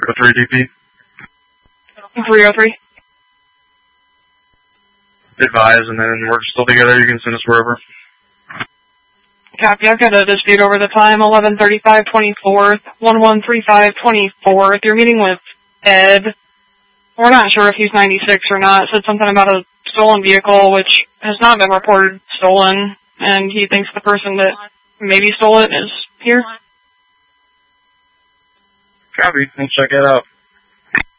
303 DP. 303. Advise, and then we're still together. You can send us wherever. Copy. I've got a dispute over the time, 11:35/24th, 11:35/24th. You're meeting with Ed. We're not sure if he's 96 or not. Said something about a stolen vehicle, which has not been reported stolen, and he thinks the person that maybe stole it is here. Copy. We'll check it out.